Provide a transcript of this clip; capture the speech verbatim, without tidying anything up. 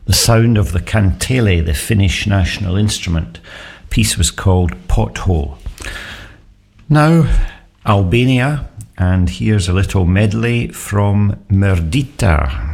the sound of the kantele, the Finnish national instrument. The piece was called Pothole. Now, Albania, and here's a little medley from Merdita.